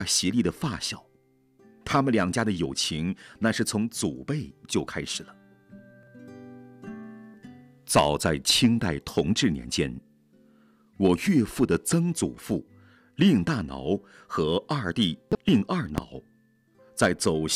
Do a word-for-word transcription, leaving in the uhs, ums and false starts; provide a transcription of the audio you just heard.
协力的发小，他们两家的友情那是从祖辈就开始了。早在清代同治年间，我岳父的曾祖父令大挠和二弟令二挠在走